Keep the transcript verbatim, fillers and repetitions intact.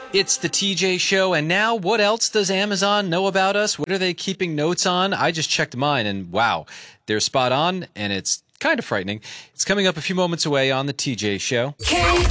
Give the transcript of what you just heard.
It's the T J Show, and now what else does Amazon know about us? What are they keeping notes on? I just checked mine, and wow, they're spot on, and it's kind of frightening. It's coming up a few moments away on the T J Show.